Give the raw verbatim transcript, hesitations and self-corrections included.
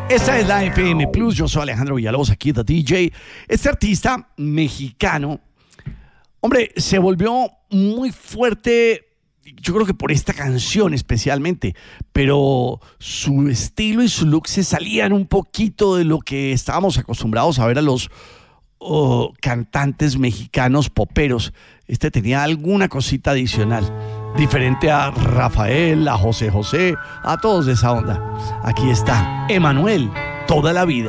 Esta es la F M Plus, yo soy Alejandro Villalobos, aquí de D J. Este artista mexicano, hombre, se volvió muy fuerte, yo creo que por esta canción especialmente, pero su estilo y su look se salían un poquito de lo que estábamos acostumbrados a ver a los oh, cantantes mexicanos poperos. Este tenía alguna cosita adicional, diferente a Rafael, a José José, a todos de esa onda. Aquí está Emanuel, Toda la Vida.